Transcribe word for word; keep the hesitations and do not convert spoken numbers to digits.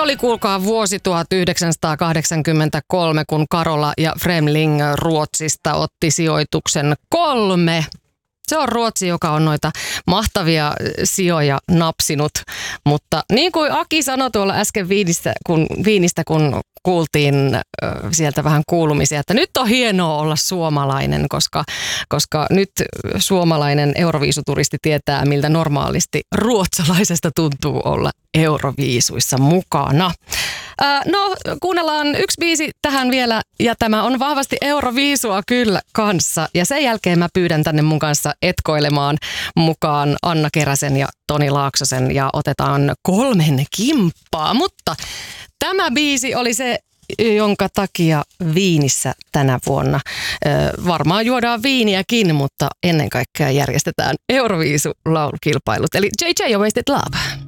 oli kuulkaa vuosi tuhatyhdeksänsataakahdeksankymmentäkolme, kun Carola ja Fremling Ruotsista otti sijoituksen kolme. Se on Ruotsi, joka on noita mahtavia sijoja napsinut, mutta niin kuin Aki sanoi tuolla äsken Viinistä, kun, Viinistä, kun kuultiin äh, sieltä vähän kuulumisia, että nyt on hienoa olla suomalainen, koska, koska nyt suomalainen euroviisuturisti tietää, miltä normaalisti ruotsalaisesta tuntuu olla euroviisuissa mukana. Äh, no, kuunnellaan yksi biisi tähän vielä, ja tämä on vahvasti euroviisua kyllä kanssa, ja sen jälkeen mä pyydän tänne mun kanssa etkoilemaan mukaan Anna Keräsen ja Toni Laaksosen, ja otetaan kolmen kimppaa, mutta tämä biisi oli se, jonka takia Viinissä tänä vuonna ö, varmaan juodaan viiniäkin, mutta ennen kaikkea järjestetään Euroviisu-laulukilpailut, eli J J ja Wasted Love.